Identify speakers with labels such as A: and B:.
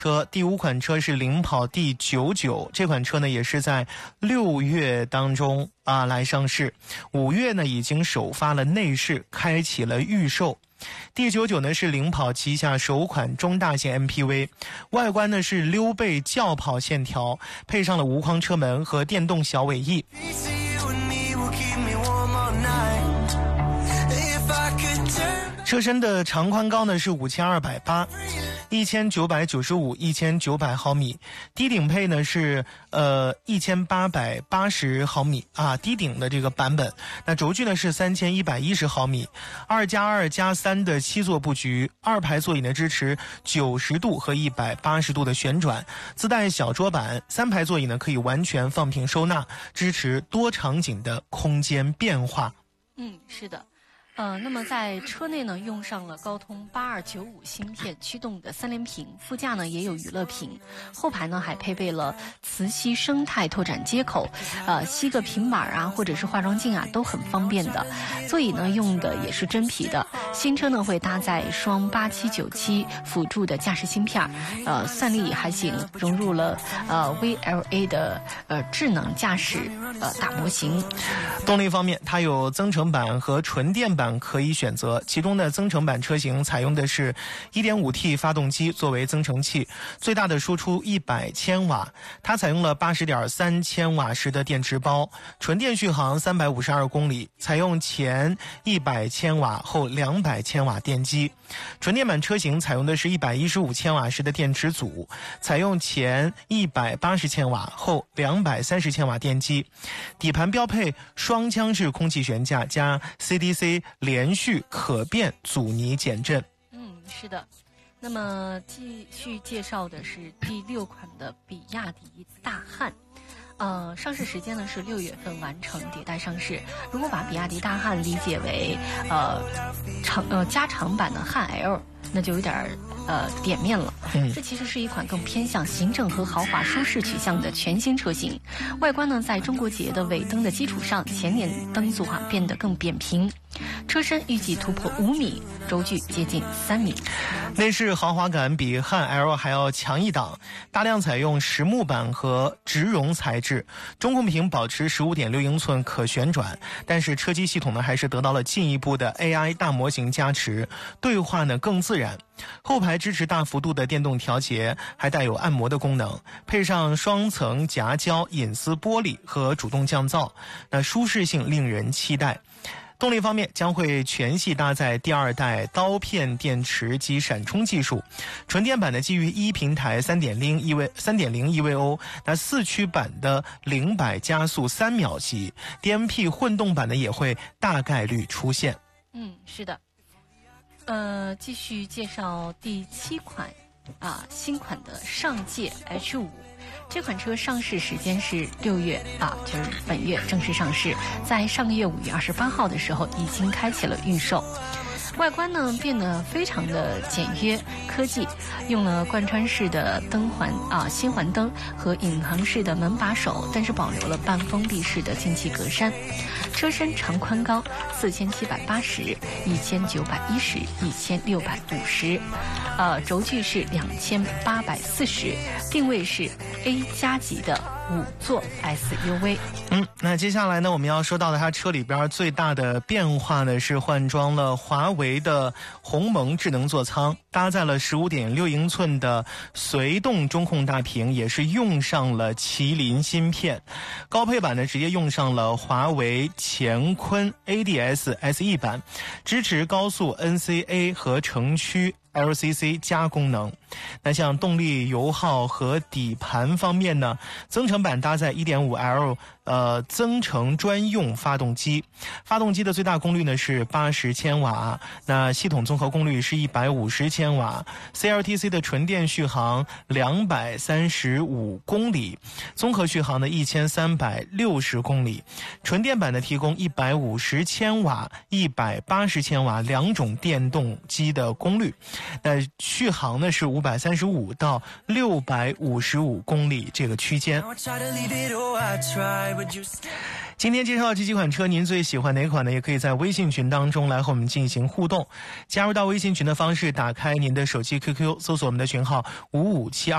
A: 车，第5款车是领跑第99，这款车呢也是在6月当中来上市，5月呢已经首发了内饰，开启了预售。第99呢是领跑旗下首款中大型 MPV， 外观呢是溜背轿跑线条，配上了无框车门和电动小尾翼。车身的长宽高呢是5280 1995 1900毫米，低顶配呢是1880毫米低顶的这个版本。那轴距呢是3110毫米，2+2+3的7座布局，2排座椅呢支持90度和180度的旋转，自带小桌板，3排座椅呢可以完全放平收纳，支持多场景的空间变化。
B: 是的。那么在车内呢，用上了高通8295芯片驱动的3连屏，副驾呢也有娱乐屏，后排呢还配备了磁吸生态拓展接口，吸个平板或者是化妆镜都很方便的。座椅呢用的也是真皮的，新车呢会搭载双8797辅助的驾驶芯片，算力还行，融入了VLA 的智能驾驶大模型。
A: 动力方面，它有增程版和纯电版可以选择，其中的增程版车型采用的是 1.5T 发动机作为增程器，最大的输出100千瓦，它采用了 80.3千瓦时的电池包，纯电续航352公里，采用前100千瓦后200千瓦电机。纯电版车型采用的是115千瓦时的电池组，采用前180千瓦后230千瓦电机。底盘标配双腔式空气悬架加 CDC 连续可变阻尼减震。
B: 是的。那么继续介绍的是第6款的比亚迪大汉。上市时间呢是6月份完成迭代上市。如果把比亚迪大汉理解为加长版的汉 L， 那就有点点面了。这其实是一款更偏向行政和豪华舒适取向的全新车型。外观呢，在中国结的尾灯的基础上，前脸灯组变得更扁平。车身预计突破5米，轴距接近3米。
A: 内饰豪华感比汉 L 还要强一档，大量采用实木板和植绒材质，中控屏保持 15.6 英寸可旋转，但是车机系统呢还是得到了进一步的 AI 大模型加持，对话呢更自然。后排支持大幅度的电动调节，还带有按摩的功能，配上双层夹胶隐私玻璃和主动降噪，那舒适性令人期待。动力方面将会全系搭载第2代刀片电池及闪充技术，纯电版的基于1平台 3.0 EVO， 那4驱版的0-100加速3秒级， DMP 混动版的也会大概率出现。
B: 是的。继续介绍第7款新款的上界 H5。这款车上市时间是6月就是本月正式上市，在上个月5月28号的时候已经开启了预售。外观呢变得非常的简约科技，用了贯穿式的灯环新环灯和隐藏式的门把手，但是保留了半封闭式的进气格栅。车身长宽高4780 1910 1650，轴距是2840，定位是 A 加级的5座 SUV。
A: 那接下来呢，我们要说到的它车里边最大的变化呢，是换装了华为的鸿蒙智能座舱，搭载了 15.6 英寸的随动中控大屏，也是用上了麒麟芯片。高配版呢，直接用上了华为乾坤 ADS SE 版，支持高速 NCA 和城区LCC 加功能。那像动力油耗和底盘方面呢，增程版搭载 1.5L 增程专用发动机，发动机的最大功率呢是80千瓦，那系统综合功率是150千瓦， CLTC 的纯电续航235公里，综合续航的1360公里。纯电版的提供150千瓦、180千瓦两种电动机的功率，那续航呢是535到655公里这个区间。 今天介绍这几款车，您最喜欢哪款呢？也可以在微信群当中来和我们进行互动。加入到微信群的方式，打开您的手机 QQ， 搜索我们的群号5572